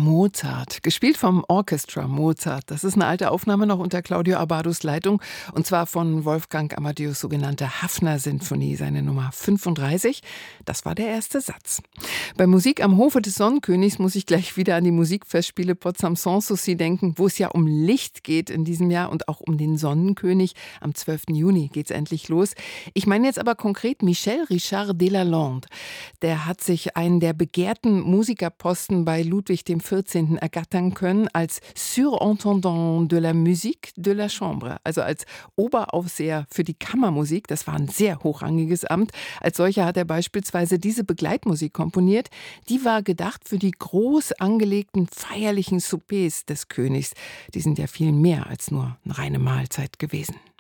Mozart, gespielt vom Orchestra Mozart. Das ist eine alte Aufnahme noch unter Claudio Abbados Leitung und zwar von Wolfgang Amadeus sogenannte Haffner-Sinfonie, seine Nummer 35. Das war der erste Satz. Bei Musik am Hofe des Sonnenkönigs muss ich gleich wieder an die Musikfestspiele Potsdam Sanssouci denken, wo es ja um Licht geht in diesem Jahr und auch um den Sonnenkönig. Am 12. Juni geht's endlich los. Ich meine jetzt aber konkret Michel Richard Delalande. Der hat sich einen der begehrten Musikerposten bei Ludwig XIV. Ergattern können als Surintendant de la Musique de la Chambre, also als Oberaufseher für die Kammermusik. Das war ein sehr hochrangiges Amt. Als solcher hat er beispielsweise diese Begleitmusik komponiert. Die war gedacht für die groß angelegten feierlichen Soupers des Königs. Die sind ja viel mehr als nur eine reine Mahlzeit gewesen.